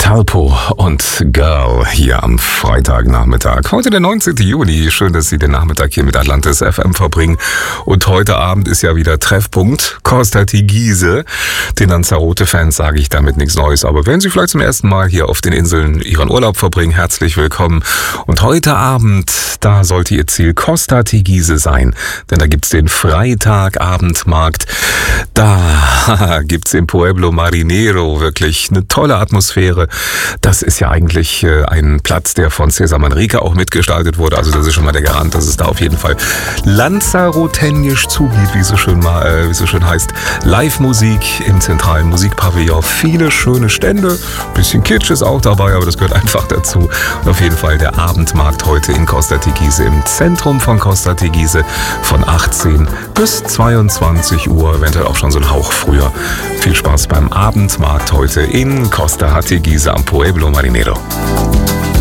Talpo und Girl hier am Freitagnachmittag. Heute der 19. Juni. Schön, dass Sie den Nachmittag hier mit Atlantis FM verbringen. Und heute Abend ist ja wieder Treffpunkt Costa Teguise. Den Lanzarote-Fans sage ich damit nichts Neues. Aber wenn Sie vielleicht zum ersten Mal hier auf den Inseln Ihren Urlaub verbringen, herzlich willkommen. Und heute Abend, da sollte Ihr Ziel Costa Teguise sein. Denn da gibt's den Freitagabendmarkt. Da gibt's im Pueblo Marinero wirklich eine tolle Atmosphäre. Das ist ja eigentlich ein Platz, der von Cesar Manrique auch mitgestaltet wurde. Also das ist schon mal der Garant, dass es da auf jeden Fall lanzarotenisch zugeht, wie es so schön heißt. Live-Musik im zentralen Musikpavillon. Viele schöne Stände. Bisschen Kitsch ist auch dabei, aber das gehört einfach dazu. Und auf jeden Fall der Abendmarkt heute in Costa Teguise, im Zentrum von Costa Teguise von 18 bis 22 Uhr, eventuell auch schon so ein Hauch früher. Viel Spaß beim Abendmarkt heute in Costa Teguise am Pueblo Marinero.